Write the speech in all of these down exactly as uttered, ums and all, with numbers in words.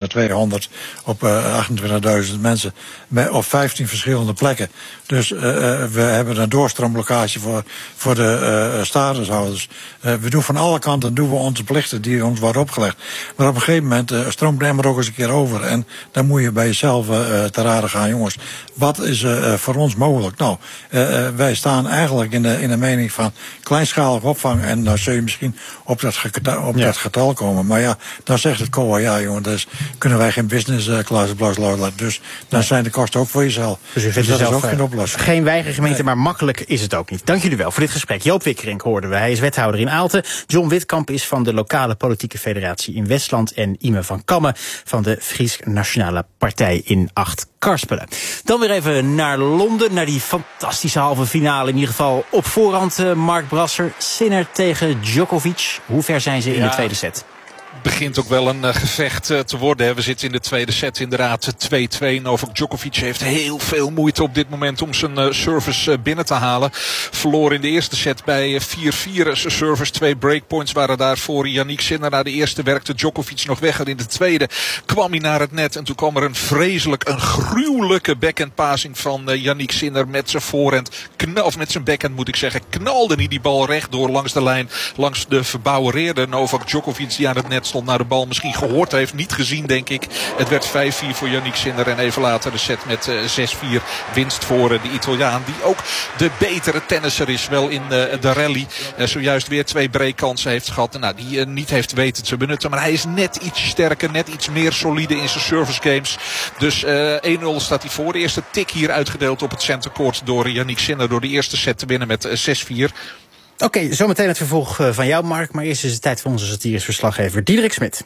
tweehonderd op uh, achtentwintigduizend mensen met, op vijftien verschillende plekken. Dus uh, we hebben een doorstroomlocatie voor, voor de uh, statushouders. Uh, we doen van alle kanten doen we onze plichten die ons worden opgelegd. Maar op een gegeven moment uh, stroomt de emmer ook eens een keer over. En dan moet je bij jezelf uh, te raden gaan, jongens. Wat is uh, voor ons mogelijk? Nou, uh, wij staan eigenlijk in de, in de mening van kleinschalige opvang. En dan zul je misschien op dat, getal, op ja. dat getal komen. Maar ja, dan zegt het C O A, ja jongen, dus kunnen wij geen business uh, class laten. Dus dan nee. zijn de kosten ook voor jezelf. Dus, dus dat is ook geen oplossing. Geen weigergemeente, nee. maar makkelijk is het ook niet. Dank jullie wel voor dit gesprek. Joop Wikkerink hoorden we. Hij is wethouder in Aalten. John Witkamp is van de lokale politieke federatie in Westland. En Ime van Kammen van de Fries Nationale Partij in Acht-Karspelen. Dan weer even naar Londen, naar die fantastische halve finale. In ieder geval op voorhand, uh, Mark Brasser. Sinner tegen Djokovic. Hoe ver zijn ze in ja. de tweede set? Begint ook wel een uh, gevecht uh, te worden. Hè. We zitten in de tweede set inderdaad twee-twee. Novak Djokovic heeft heel veel moeite op dit moment om zijn uh, service uh, binnen te halen. Verloor in de eerste set bij uh, vier-vier zijn service. Twee breakpoints waren daar voor Yannick Sinner. Na de eerste werkte Djokovic nog weg. En in de tweede kwam hij naar het net. En toen kwam er een vreselijk, een gruwelijke backhandpassing van uh, Yannick Sinner met zijn voorhand. Knal, of met zijn backhand moet ik zeggen. Knalde hij die bal rechtdoor langs de lijn. Langs de verbouwereerde Novak Djokovic die aan het net stond, naar de bal misschien gehoord heeft. Niet gezien, denk ik. Het werd vijf-vier voor Yannick Sinner. En even later de set met uh, zes-vier winst voor uh, de Italiaan. Die ook de betere tennisser is. Wel in uh, de rally. Uh, zojuist weer twee breakkansen heeft gehad. Nou, die uh, niet heeft weten te benutten. Maar hij is net iets sterker. Net iets meer solide in zijn service games. Dus uh, één-nul staat hij voor. De eerste tik hier uitgedeeld op het centercourt door Yannick Sinner. Door de eerste set te winnen met uh, zes-vier. Oké, okay, zometeen het vervolg van jou, Mark. Maar eerst is het tijd voor onze satirisch verslaggever Diederik Smit.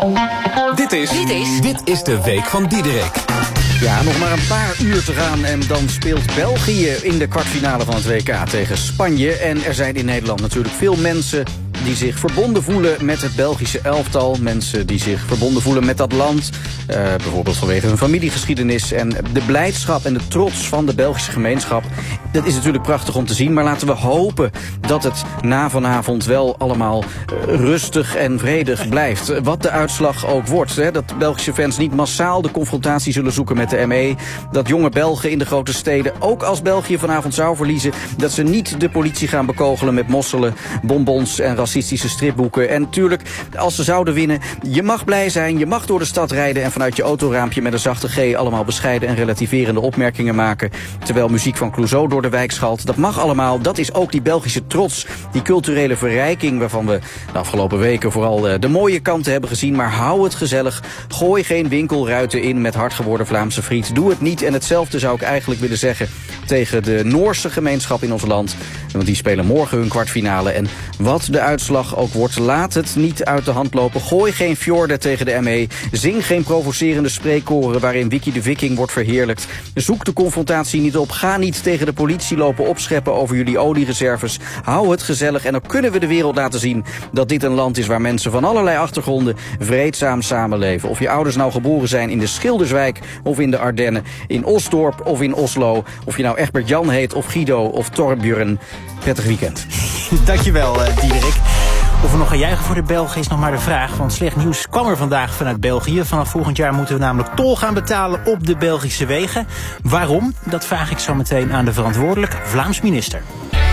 Dit is, dit is, dit is de week van Diederik. Ja, nog maar een paar uur te gaan en dan speelt België in de kwartfinale van het W K tegen Spanje. En er zijn in Nederland natuurlijk veel mensen die zich verbonden voelen met het Belgische elftal. Mensen die zich verbonden voelen met dat land. Uh, bijvoorbeeld vanwege hun familiegeschiedenis. En de blijdschap en de trots van de Belgische gemeenschap. Dat is natuurlijk prachtig om te zien. Maar laten we hopen dat het na vanavond wel allemaal uh, rustig en vredig blijft. Wat de uitslag ook wordt. Hè, dat Belgische fans niet massaal de confrontatie zullen zoeken met de M E. Dat jonge Belgen in de grote steden, ook als België vanavond zou verliezen, dat ze niet de politie gaan bekogelen met mosselen, bonbons en racistische stripboeken. En natuurlijk, als ze zouden winnen, je mag blij zijn, je mag door de stad rijden en vanuit je autoraampje met een zachte G allemaal bescheiden en relativerende opmerkingen maken, terwijl muziek van Clouseau door de wijk schalt. Dat mag allemaal, dat is ook die Belgische trots, die culturele verrijking waarvan we de afgelopen weken vooral de mooie kanten hebben gezien. Maar hou het gezellig, gooi geen winkelruiten in met hardgeworden Vlaamse friet. Doe het niet. En hetzelfde zou ik eigenlijk willen zeggen tegen de Noorse gemeenschap in ons land. Want die spelen morgen hun kwartfinale. En wat de uitslag ook wordt, laat het niet uit de hand lopen. Gooi geen fjorden tegen de M E. Zing geen provocerende spreekkoren waarin Wiki de Viking wordt verheerlijkt. Zoek de confrontatie niet op. Ga niet tegen de politie lopen opscheppen over jullie oliereserves. Hou het gezellig en dan kunnen we de wereld laten zien dat dit een land is waar mensen van allerlei achtergronden vreedzaam samenleven. Of je ouders nou geboren zijn in de Schilderswijk of in de Ardennen, in Osdorp of in Oslo. Of je nou Egbert Jan heet of Guido of Torbjörn. Prettig weekend. Dankjewel, uh, Diederik. Of we nog gaan juichen voor de Belgen is nog maar de vraag. Want slecht nieuws kwam er vandaag vanuit België. Vanaf volgend jaar moeten we namelijk tol gaan betalen op de Belgische wegen. Waarom? Dat vraag ik zo meteen aan de verantwoordelijk Vlaams minister.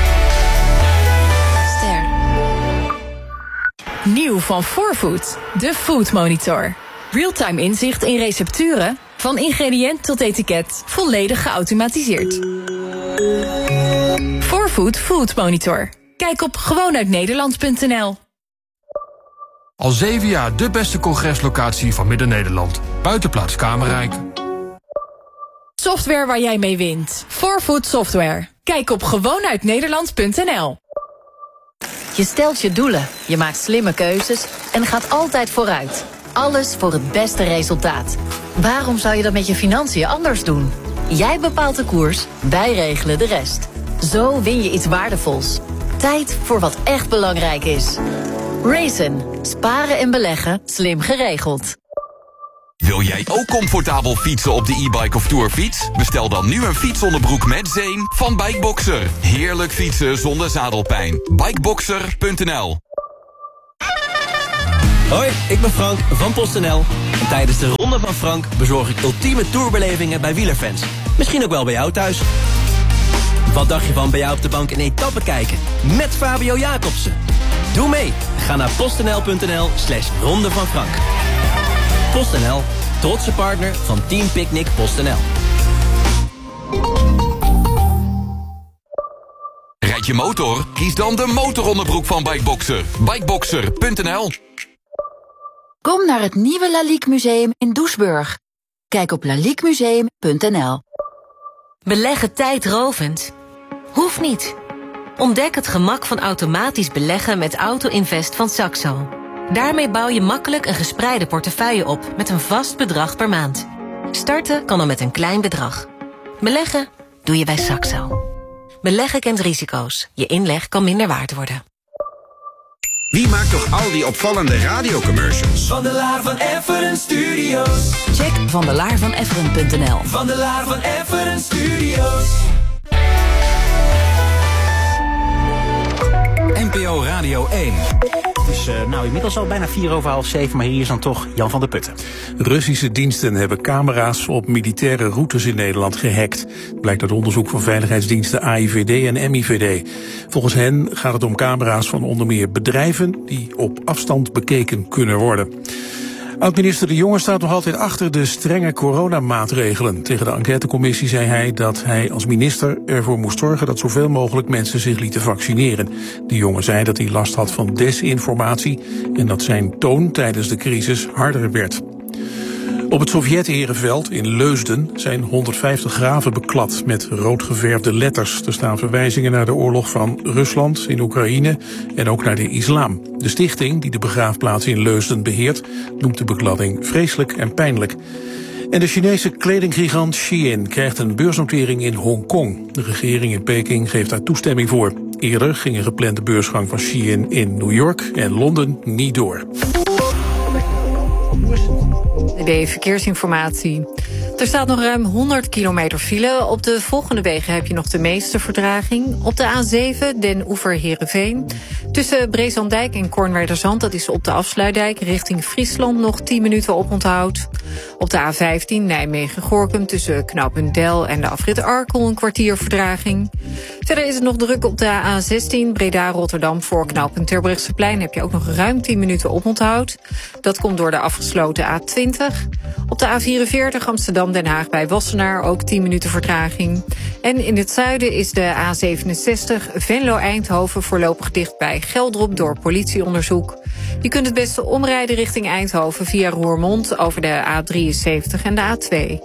Ster. Nieuw van fourfood, de Food Monitor. Realtime inzicht in recepturen, van ingrediënt tot etiket, volledig geautomatiseerd. fourfood Food Monitor. Kijk op gewoonuitnederland punt n l. Al zeven jaar de beste congreslocatie van Midden-Nederland. Buitenplaats Kamerrijk. Software waar jij mee wint. fourfood Software. Kijk op gewoonuitnederland punt n l. Je stelt je doelen, je maakt slimme keuzes en gaat altijd vooruit. Alles voor het beste resultaat. Waarom zou je dat met je financiën anders doen? Jij bepaalt de koers, wij regelen de rest. Zo win je iets waardevols. Tijd voor wat echt belangrijk is. Raisin. Sparen en beleggen. Slim geregeld. Wil jij ook comfortabel fietsen op de e-bike of tourfiets? Bestel dan nu een fietsonderbroek met zeem van Bikeboxer. Heerlijk fietsen zonder zadelpijn. Bikeboxer punt n l. Hoi, ik ben Frank van PostNL. En tijdens de Ronde van Frank bezorg ik ultieme tourbelevingen bij wielerfans. Misschien ook wel bij jou thuis. Wat dacht je van bij jou op de bank een etappe kijken? Met Fabio Jacobsen. Doe mee. Ga naar postnl.nl slash Ronde van Frank. PostNL, trotse partner van Team Picnic PostNL. Rijd je motor? Kies dan de motoronderbroek van Bikeboxer. Bikeboxer punt n l. Kom naar het nieuwe Lalique Museum in Doesburg. Kijk op lalique museum punt n l. Beleggen tijdrovend? Hoeft niet. Ontdek het gemak van automatisch beleggen met Auto Invest van Saxo. Daarmee bouw je makkelijk een gespreide portefeuille op met een vast bedrag per maand. Starten kan al met een klein bedrag. Beleggen doe je bij Saxo. Beleggen kent risico's. Je inleg kan minder waard worden. Wie maakt toch al die opvallende radiocommercials? Van der Laar van Efferen Studios. Check vandelaarvanefferen punt n l. Van der Laar van Efferen Studios. N P O Radio één. Het is uh, nou inmiddels al bijna vier over half zeven, maar hier is dan toch Jan van der Putten. Russische diensten hebben camera's op militaire routes in Nederland gehackt. Blijkt uit onderzoek van veiligheidsdiensten A I V D en M I V D. Volgens hen gaat het om camera's van onder meer bedrijven die op afstand bekeken kunnen worden. Oud-minister De Jonge staat nog altijd achter de strenge coronamaatregelen. Tegen de enquêtecommissie zei hij dat hij als minister ervoor moest zorgen dat zoveel mogelijk mensen zich lieten vaccineren. De Jonge zei dat hij last had van desinformatie en dat zijn toon tijdens de crisis harder werd. Op het Sovjet-Herenveld in Leusden zijn honderdvijftig graven beklad met roodgeverfde letters. Er staan verwijzingen naar de oorlog van Rusland in Oekraïne en ook naar de islam. De stichting die de begraafplaats in Leusden beheert noemt de bekladding vreselijk en pijnlijk. En de Chinese kledinggigant Shein krijgt een beursnotering in Hongkong. De regering in Peking geeft daar toestemming voor. Eerder ging een geplande beursgang van Shein in New York en Londen niet door. De verkeersinformatie. Er staat nog ruim honderd kilometer file. Op de volgende wegen heb je nog de meeste vertraging. Op de A zeven Den Oever-Heerenveen. Tussen Breeslanddijk en Kornwerderzand, dat is op de afsluitdijk richting Friesland, nog tien minuten oponthoud. Op de A vijftien Nijmegen-Gorinchem tussen knooppunt Del en de afrit Arkel een kwartier vertraging. Verder is het nog druk op de A zestien Breda-Rotterdam voor knooppunt Terbrechtseplein. Heb je ook nog ruim tien minuten oponthoud. Dat komt door de afgesloten A twintig. Op de A vierenveertig Amsterdam-Den Haag bij Wassenaar ook tien minuten vertraging. En in het zuiden is de A zevenenzestig Venlo-Eindhoven voorlopig dicht bij Geldrop door politieonderzoek. Je kunt het beste omrijden richting Eindhoven via Roermond over de A drieënzeventig en de A twee.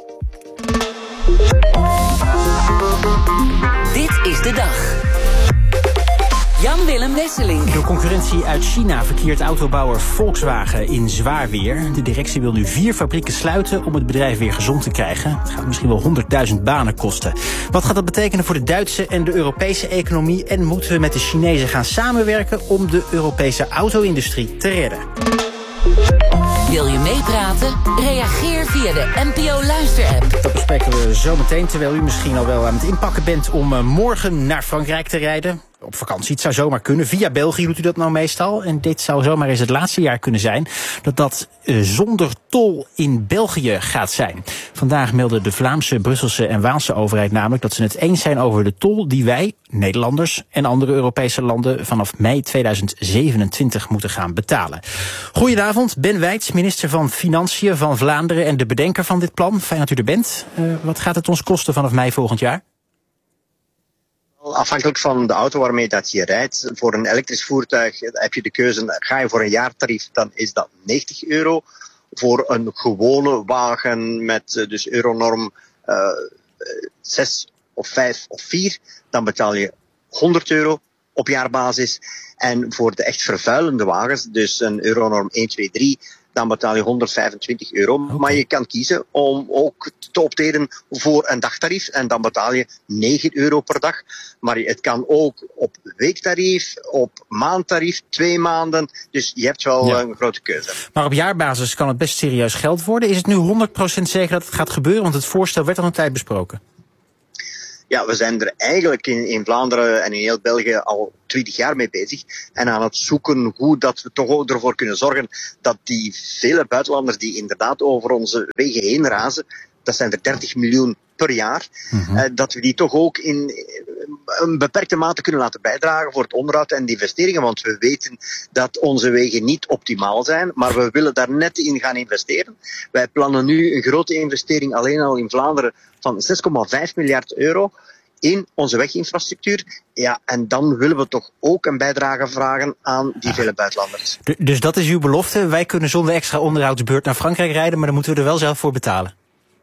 Dit is de dag. Jan-Willem Wesseling. Door concurrentie uit China verkeert autobouwer Volkswagen in zwaar weer. De directie wil nu vier fabrieken sluiten om het bedrijf weer gezond te krijgen. Het gaat misschien wel honderdduizend banen kosten. Wat gaat dat betekenen voor de Duitse en de Europese economie? En moeten we met de Chinezen gaan samenwerken om de Europese auto-industrie te redden? Wil je meepraten? Reageer via de N P O-luister-app. Dat bespreken we zo meteen, terwijl u misschien al wel aan het inpakken bent om uh, morgen naar Frankrijk te rijden. Op vakantie, het zou zomaar kunnen. Via België doet u dat nou meestal. En dit zou zomaar eens het laatste jaar kunnen zijn dat dat uh, zonder tol in België gaat zijn. Vandaag melden de Vlaamse, Brusselse en Waalse overheid namelijk dat ze het eens zijn over de tol die wij, Nederlanders en andere Europese landen, vanaf mei tweeduizend zevenentwintig moeten gaan betalen. Goedenavond, Ben Wijts, minister van Financiën van Vlaanderen en de bedenker van dit plan. Fijn dat u er bent. Uh, wat gaat het ons kosten vanaf mei volgend jaar? Afhankelijk van de auto waarmee dat je rijdt. Voor een elektrisch voertuig heb je de keuze, ga je voor een jaartarief, dan is dat negentig euro. Voor een gewone wagen met dus euronorm uh, zes of vijf of vier, dan betaal je honderd euro op jaarbasis. En voor de echt vervuilende wagens, dus een euronorm één, twee, drie... dan betaal je honderdvijfentwintig euro. Okay. Maar je kan kiezen om ook te opteren voor een dagtarief. En dan betaal je negen euro per dag. Maar het kan ook op weektarief, op maandtarief, twee maanden. Dus je hebt wel ja. een grote keuze. Maar op jaarbasis kan het best serieus geld worden. Is het nu honderd procent zeker dat het gaat gebeuren? Want het voorstel werd al een tijd besproken. Ja, we zijn er eigenlijk in, in Vlaanderen en in heel België al twintig jaar mee bezig. En aan het zoeken hoe dat we toch ervoor kunnen zorgen dat die vele buitenlanders die inderdaad over onze wegen heen razen, dat zijn er dertig miljoen per jaar, mm-hmm. uh, dat we die toch ook in een beperkte mate kunnen laten bijdragen voor het onderhoud en de investeringen. Want we weten dat onze wegen niet optimaal zijn, maar we willen daar net in gaan investeren. Wij plannen nu een grote investering alleen al in Vlaanderen van zes komma vijf miljard euro in onze weginfrastructuur. Ja, en dan willen we toch ook een bijdrage vragen aan die vele buitenlanders. Dus dat is uw belofte. Wij kunnen zonder extra onderhoudsbeurt naar Frankrijk rijden, maar dan moeten we er wel zelf voor betalen.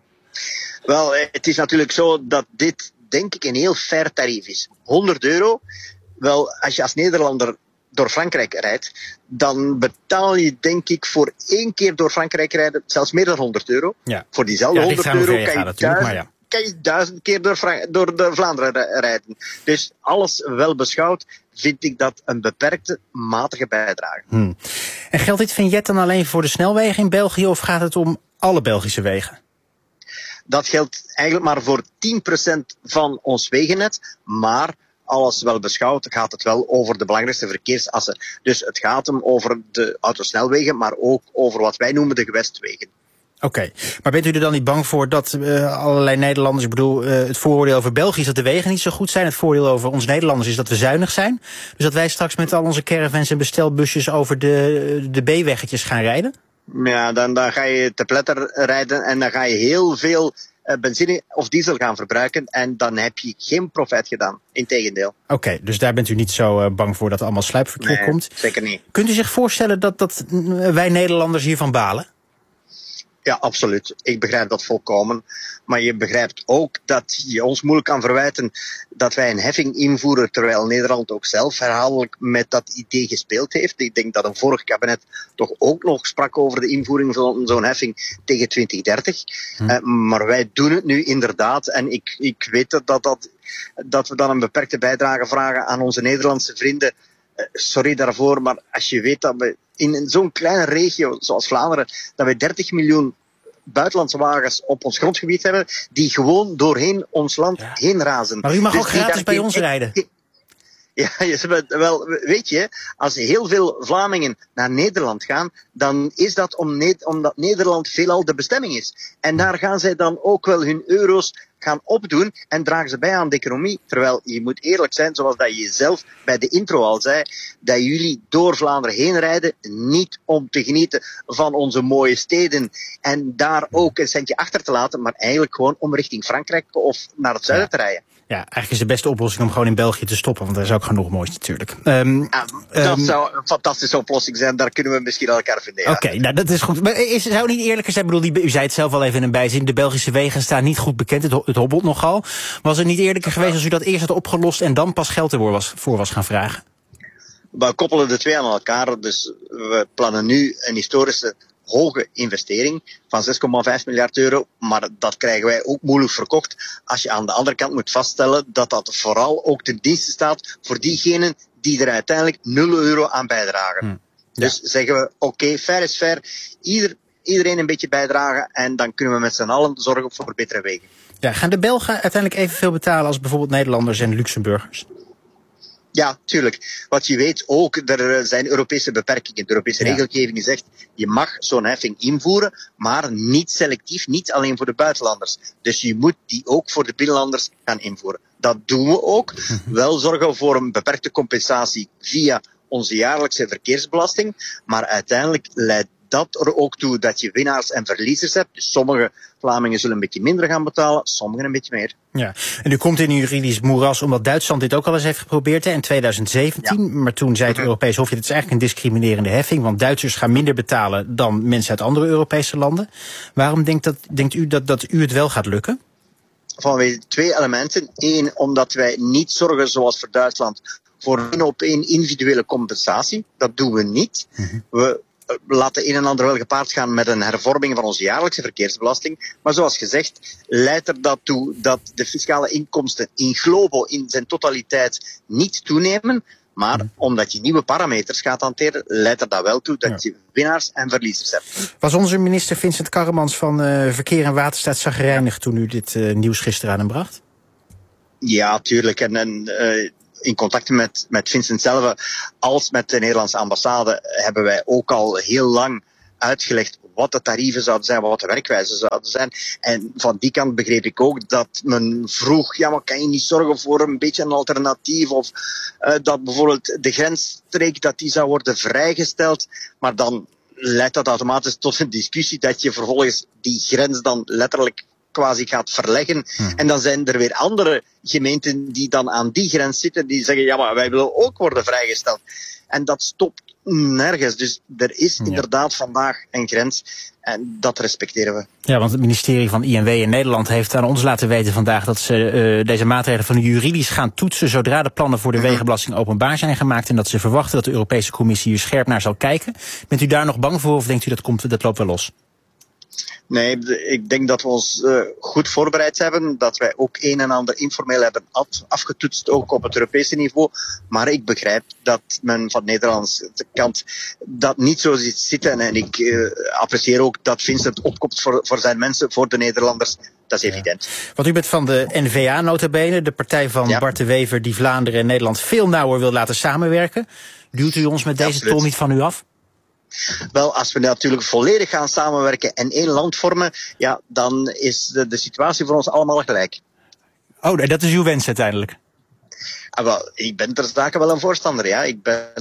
Wel, het is natuurlijk zo dat dit, denk ik, een heel fair tarief is. honderd euro. Wel, als je als Nederlander door Frankrijk rijdt, dan betaal je, denk ik, voor één keer door Frankrijk rijden zelfs meer dan honderd euro. Ja. Voor diezelfde ja, honderd euro kan je, gaat, duizend, ja. kan je duizend keer door, Frank- door de Vlaanderen rijden. Dus alles wel beschouwd, vind ik dat een beperkte, matige bijdrage. Hmm. En geldt dit vignet dan alleen voor de snelwegen in België, of gaat het om alle Belgische wegen? Dat geldt eigenlijk maar voor tien procent van ons wegennet, maar alles wel beschouwd gaat het wel over de belangrijkste verkeersassen. Dus het gaat hem over de autosnelwegen, maar ook over wat wij noemen de gewestwegen. Oké, okay. Maar bent u er dan niet bang voor dat uh, allerlei Nederlanders, ik bedoel, uh, het vooroordeel over België is dat de wegen niet zo goed zijn. Het voordeel over ons Nederlanders is dat we zuinig zijn. Dus dat wij straks met al onze caravans en bestelbusjes over de, de B-weggetjes gaan rijden? Ja, dan, dan ga je te pletter rijden en dan ga je heel veel uh, benzine of diesel gaan verbruiken en dan heb je geen profijt gedaan. Integendeel. Oké, okay, dus daar bent u niet zo uh, bang voor dat er allemaal sluipverkeer nee, komt? Zeker niet. Kunt u zich voorstellen dat, dat wij Nederlanders hiervan balen? Ja, absoluut. Ik begrijp dat volkomen. Maar je begrijpt ook dat je ons moeilijk kan verwijten dat wij een heffing invoeren, terwijl Nederland ook zelf herhaaldelijk met dat idee gespeeld heeft. Ik denk dat een vorig kabinet toch ook nog sprak over de invoering van zo'n heffing tegen twintig dertig. Hm. Uh, maar wij doen het nu inderdaad. En ik, ik weet dat, dat, dat, dat we dan een beperkte bijdrage vragen aan onze Nederlandse vrienden. Uh, sorry daarvoor, maar als je weet dat we in zo'n kleine regio zoals Vlaanderen, dat we dertig miljoen buitenlandse wagens op ons grondgebied hebben, die gewoon doorheen ons land ja. heen razen. Maar u mag dus ook gratis bij ons rijden. Ja, wel, weet je, als heel veel Vlamingen naar Nederland gaan, dan is dat om ne- omdat Nederland veelal de bestemming is. En daar gaan zij dan ook wel hun euro's gaan opdoen en dragen ze bij aan de economie. Terwijl, je moet eerlijk zijn, zoals dat je zelf bij de intro al zei, dat jullie door Vlaanderen heen rijden, niet om te genieten van onze mooie steden en daar ook een centje achter te laten, maar eigenlijk gewoon om richting Frankrijk of naar het zuiden ja. te rijden. Ja, eigenlijk is de beste oplossing om gewoon in België te stoppen, want er is ook genoeg moois natuurlijk. Um, ja, dat um, zou een fantastische oplossing zijn, daar kunnen we misschien elkaar vinden. Ja. Oké, okay, nou dat is goed. Maar is, zou het niet eerlijker zijn, bedoel, die, u zei het zelf al even in een bijzin, de Belgische wegen staan niet goed bekend, het, het hobbelt nogal. Was het niet eerlijker geweest als u dat eerst had opgelost en dan pas geld ervoor was, voor was gaan vragen? We koppelen de twee aan elkaar, dus we plannen nu een historische hoge investering van zes komma vijf miljard euro, maar dat krijgen wij ook moeilijk verkocht als je aan de andere kant moet vaststellen dat dat vooral ook ten dienste staat voor diegenen die er uiteindelijk nul euro aan bijdragen. Hm. Ja. Dus zeggen we, oké, okay, fair is fair, Ieder, iedereen een beetje bijdragen en dan kunnen we met z'n allen zorgen voor betere wegen. Ja, gaan de Belgen uiteindelijk evenveel betalen als bijvoorbeeld Nederlanders en Luxemburgers? Ja, tuurlijk. Wat je weet ook, er zijn Europese beperkingen. De Europese ja. regelgeving zegt, je mag zo'n heffing invoeren, maar niet selectief, niet alleen voor de buitenlanders. Dus je moet die ook voor de binnenlanders gaan invoeren. Dat doen we ook. Mm-hmm. Wel zorgen voor een beperkte compensatie via onze jaarlijkse verkeersbelasting, maar uiteindelijk leidt dat er ook toe dat je winnaars en verliezers hebt. Dus sommige Vlamingen zullen een beetje minder gaan betalen, sommigen een beetje meer. Ja, en u komt in een juridisch moeras omdat Duitsland dit ook al eens heeft geprobeerd hè, in twintig zeventien. Ja. Maar toen zei het Europees Hof, dit is eigenlijk een discriminerende heffing, want Duitsers gaan minder betalen dan mensen uit andere Europese landen. Waarom denkt, dat, denkt u dat, dat u het wel gaat lukken? Vanwege twee elementen. Eén, omdat wij niet zorgen, zoals voor Duitsland, voor één op één individuele compensatie. Dat doen we niet. Mm-hmm. We laten een en ander wel gepaard gaan met een hervorming van onze jaarlijkse verkeersbelasting. Maar zoals gezegd, leidt er dat toe dat de fiscale inkomsten in globo, in zijn totaliteit, niet toenemen. Maar omdat je nieuwe parameters gaat hanteren, leidt er dat wel toe dat je winnaars en verliezers hebt. Was onze minister Vincent Karremans van uh, Verkeer en Waterstaat chagrijnig toen u dit uh, nieuws gisteren aan hem bracht? Ja, tuurlijk. En, en uh, in contact met, met Vincent zelf, als met de Nederlandse ambassade, hebben wij ook al heel lang uitgelegd wat de tarieven zouden zijn, wat de werkwijzen zouden zijn. En van die kant begreep ik ook dat men vroeg, ja, maar kan je niet zorgen voor een beetje een alternatief? Of uh, dat bijvoorbeeld de grensstreek, dat die zou worden vrijgesteld. Maar dan leidt dat automatisch tot een discussie dat je vervolgens die grens dan letterlijk quasi gaat verleggen. Hmm. En dan zijn er weer andere gemeenten die dan aan die grens zitten, die zeggen, ja, maar wij willen ook worden vrijgesteld. En dat stopt nergens. Dus er is ja. inderdaad vandaag een grens en dat respecteren we. Ja, want het ministerie van I N W in Nederland heeft aan ons laten weten vandaag dat ze uh, deze maatregelen van juridisch gaan toetsen zodra de plannen voor de mm-hmm. wegenbelasting openbaar zijn gemaakt en dat ze verwachten dat de Europese Commissie hier scherp naar zal kijken. Bent u daar nog bang voor of denkt u dat komt, dat loopt wel los? Nee, ik denk dat we ons uh, goed voorbereid hebben, dat wij ook een en ander informeel hebben afgetoetst, ook op het Europese niveau. Maar ik begrijp dat men van de Nederlandse kant dat niet zo ziet zitten. En ik uh, apprecieer ook dat Vincent opkomt voor, voor zijn mensen, voor de Nederlanders. Dat is evident. Ja. Want u bent van de N V A nota bene, de partij van ja. Bart de Wever, die Vlaanderen en Nederland veel nauwer wil laten samenwerken. Duwt u ons met deze Absoluut. tol niet van u af? Wel, als we natuurlijk volledig gaan samenwerken en één land vormen, ja, dan is de, de situatie voor ons allemaal gelijk. Oh, dat is uw wens uiteindelijk? Ah, wel, ik ben ter zake wel een voorstander, ja. Ik ben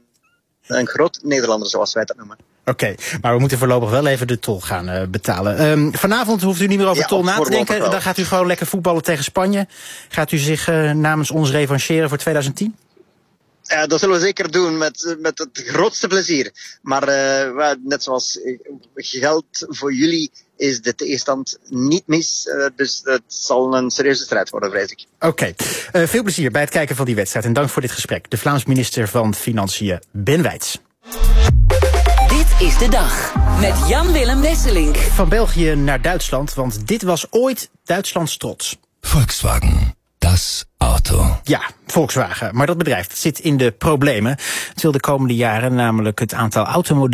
een groot Nederlander, zoals wij dat noemen. Oké, okay, maar we moeten voorlopig wel even de tol gaan uh, betalen. Um, vanavond hoeft u niet meer over ja, tol na te denken. Wel. Dan gaat u gewoon lekker voetballen tegen Spanje. Gaat u zich uh, namens ons revancheren voor twintig tien? Ja, dat zullen we zeker doen, met, met het grootste plezier. Maar uh, net zoals geld voor jullie is de tegenstand niet mis. Uh, dus het zal een serieuze strijd worden, vrees ik. Oké, okay. uh, veel plezier bij het kijken van die wedstrijd. En dank voor dit gesprek. De Vlaams minister van Financiën, Ben Wijts. Dit is de dag met Jan-Willem Wesselink. Van België naar Duitsland, want dit was ooit Duitslands trots. Volkswagen. Das Auto. Ja, Volkswagen. Maar dat bedrijf zit in de problemen. Het wil de komende jaren namelijk het aantal automodellen